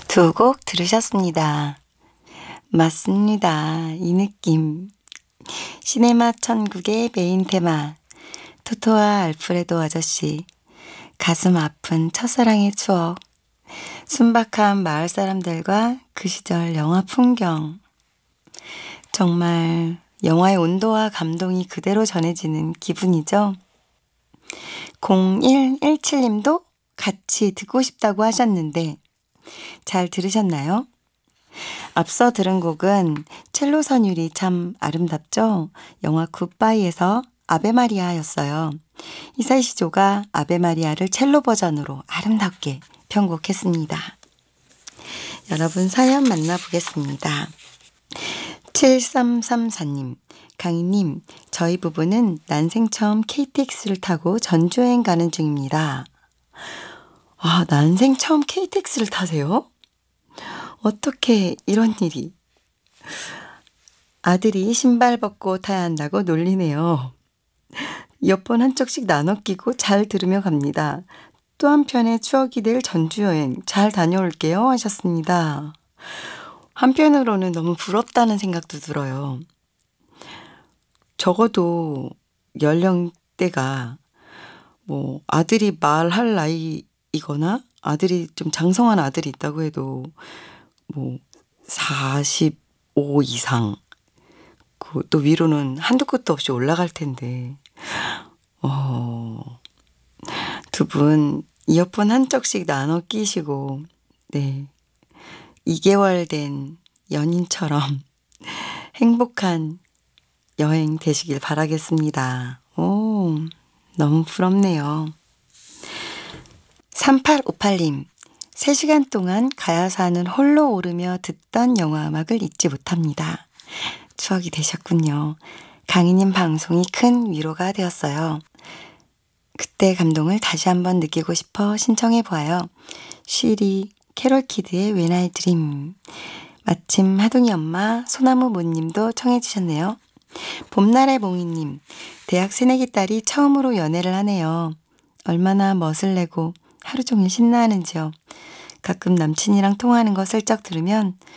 두 곡 들으셨습니다. 맞습니다. 이 느낌. 시네마 천국의 메인 테마. 토토와 알프레도 아저씨. 가슴 아픈 첫사랑의 추억. 순박한 마을 사람들과 그 시절 영화 풍경. 정말 영화의 온도와 감동이 그대로 전해지는 기분이죠. 0117님도 같이 듣고 싶다고 하셨는데 잘 들으셨나요? 앞서 들은 곡은 첼로 선율이 참 아름답죠? 영화 굿바이에서 아베마리아였어요. 이사이 시조가 아베마리아를 첼로 버전으로 아름답게 편곡했습니다. 여러분 사연 만나보겠습니다. 7334님, 강희님, 저희 부부는 난생 처음 KTX를 타고 전주여행 가는 중입니다. 아, 난생 처음 KTX를 타세요? 어떻게 이런 일이. 아들이 신발 벗고 타야 한다고 놀리네요. 이어폰 한쪽씩 나눠 끼고 잘 들으며 갑니다. 또 한편의 추억이 될 전주여행 잘 다녀올게요 하셨습니다. 한편으로는 너무 부럽다는 생각도 들어요. 적어도 연령대가 아들이 말할 나이이거나 아들이 좀 장성한 아들이 있다고 해도 45 이상 또 위로는 한두 끝도 없이 올라갈 텐데 두 분 이어폰 한쪽씩 나눠 끼시고 2개월 된 연인처럼 행복한 여행 되시길 바라겠습니다. 너무 부럽네요. 3858님, 3시간 동안 가야산을 홀로 오르며 듣던 영화 음악을 잊지 못합니다. 추억이 되셨군요. 강희님 방송이 큰 위로가 되었어요. 그때 감동을 다시 한번 느끼고 싶어 신청해 보아요. 쉬리 캐롤키드의 When I Dream. 마침 하동이 엄마 소나무 모님도 청해 주셨네요. 봄날의 몽이님, 대학 새내기 딸이 처음으로 연애를 하네요. 얼마나 멋을 내고 하루 종일 신나하는지요. 가끔 남친이랑 통화하는 거 슬쩍 들으면